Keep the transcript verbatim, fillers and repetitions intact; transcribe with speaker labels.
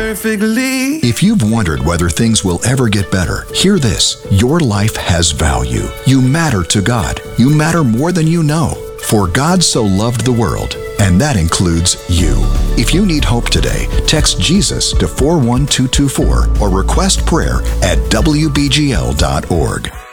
Speaker 1: perfectly.
Speaker 2: If you've wondered whether things will ever get better, hear this. Your life has value. You matter to God. You matter more than you know. For God so loved the world, and that includes you. If you need hope today, text Jesus to four one two two four or request prayer at W B G L dot org.